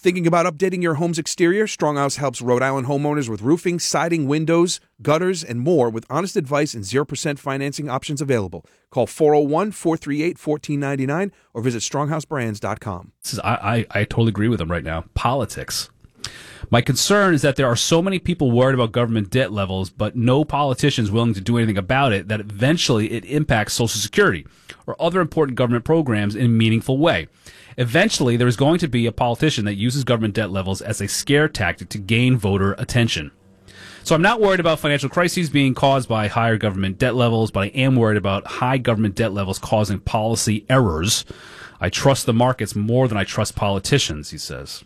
Thinking about updating your home's exterior? Stronghouse helps Rhode Island homeowners with roofing, siding, windows, gutters, and more with honest advice and 0% financing options available. Call 401-438-1499 or visit stronghousebrands.com. I totally agree with him right now. Politics. My concern is that there are so many people worried about government debt levels, but no politicians willing to do anything about it, that eventually it impacts Social Security or other important government programs in a meaningful way. Eventually, there is going to be a politician that uses government debt levels as a scare tactic to gain voter attention. So I'm not worried about financial crises being caused by higher government debt levels, but I am worried about high government debt levels causing policy errors. I trust the markets more than I trust politicians, he says.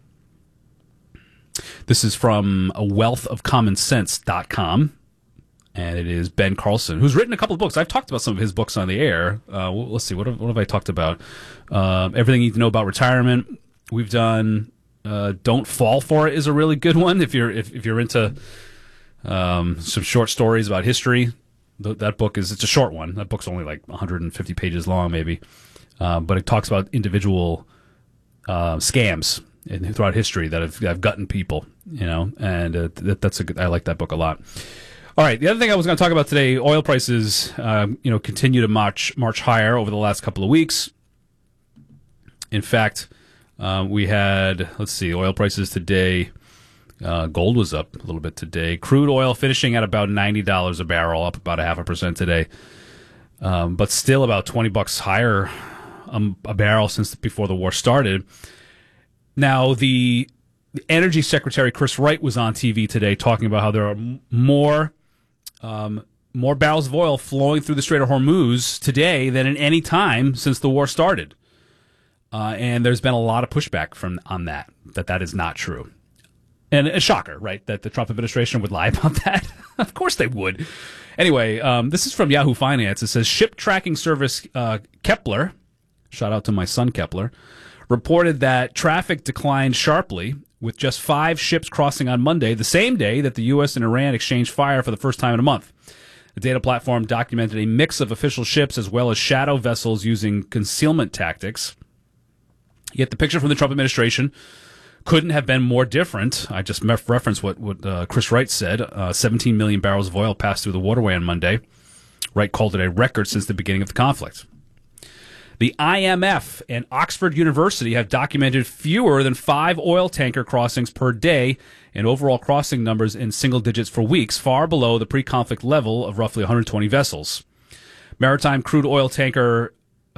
This is from wealthofcommonsense.com. And it is Ben Carlson, who's written a couple of books. I've talked about some of his books on the air. Let's see, what have I talked about? Everything You Need to Know About Retirement. We've done Don't Fall For It is a really good one if you're into some short stories about history. That book it's a short one. That book's only like 150 pages long, maybe. But it talks about individual scams throughout history that have gotten people, and that's a good. I like that book a lot. All right, the other thing I was going to talk about today, oil prices, continue to march higher over the last couple of weeks. In fact, we had, oil prices today, gold was up a little bit today. Crude oil finishing at about $90 a barrel, up about 0.5% today, but still about $20 higher a barrel since before the war started. Now, the Energy Secretary Chris Wright was on TV today talking about how there are more barrels of oil flowing through the Strait of Hormuz today than at any time since the war started. And there's been a lot of pushback on that is not true. And a shocker, right, that the Trump administration would lie about that? Of course they would. Anyway, this is from Yahoo Finance. It says ship tracking service Kepler, shout out to my son Kepler, reported that traffic declined sharply, with just 5 ships crossing on Monday, the same day that the U.S. and Iran exchanged fire for the first time in a month. The data platform documented a mix of official ships as well as shadow vessels using concealment tactics. Yet the picture from the Trump administration couldn't have been more different. I just referenced what Chris Wright said. 17 million barrels of oil passed through the waterway on Monday. Wright called it a record since the beginning of the conflict. The IMF and Oxford University have documented fewer than 5 oil tanker crossings per day and overall crossing numbers in single digits for weeks, far below the pre-conflict level of roughly 120 vessels. Maritime crude oil tracker,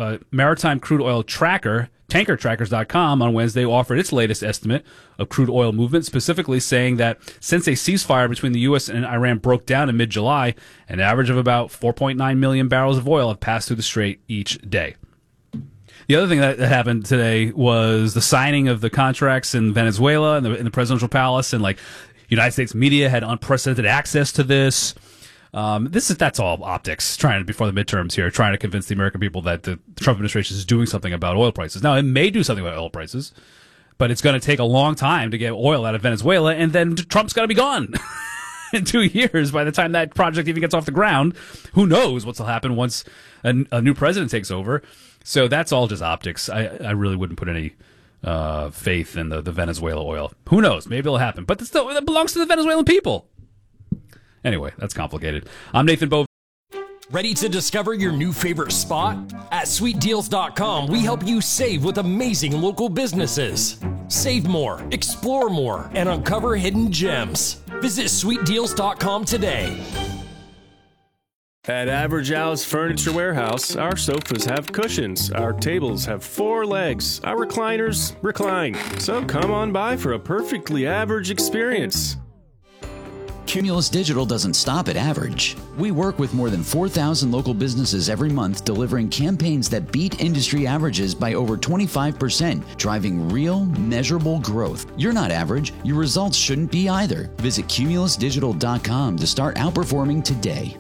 tankertrackers.com on Wednesday offered its latest estimate of crude oil movement, specifically saying that since a ceasefire between the U.S. and Iran broke down in mid-July, an average of about 4.9 million barrels of oil have passed through the strait each day. The other thing that happened today was the signing of the contracts in Venezuela in the presidential palace, and United States media had unprecedented access to this. That's all optics, before the midterms here, trying to convince the American people that the Trump administration is doing something about oil prices. Now, it may do something about oil prices, but it's going to take a long time to get oil out of Venezuela, and then Trump's got to be gone in 2 years by the time that project even gets off the ground. Who knows what's will happen once a new president takes over. So that's all just optics. I really wouldn't put any faith in the Venezuela oil. Who knows? Maybe it'll happen. But it belongs to the Venezuelan people. Anyway, that's complicated. I'm Nathan Bove. Ready to discover your new favorite spot? At SweetDeals.com, we help you save with amazing local businesses. Save more, explore more, and uncover hidden gems. Visit SweetDeals.com today. At Average Al's Furniture Warehouse, our sofas have cushions, our tables have 4 legs, our recliners recline. So come on by for a perfectly average experience. Cumulus Digital doesn't stop at average. We work with more than 4,000 local businesses every month, delivering campaigns that beat industry averages by over 25%, driving real, measurable growth. You're not average. Your results shouldn't be either. Visit cumulusdigital.com to start outperforming today.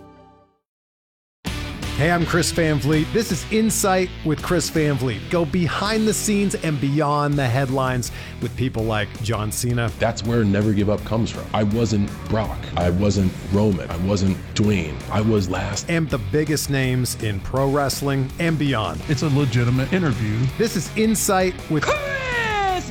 Hey, I'm Chris Van Vliet. This is Insight with Chris Van Vliet. Go behind the scenes and beyond the headlines with people like John Cena. That's where Never Give Up comes from. I wasn't Brock. I wasn't Roman. I wasn't Dwayne. I was last. And the biggest names in pro wrestling and beyond. It's a legitimate interview. This is Insight with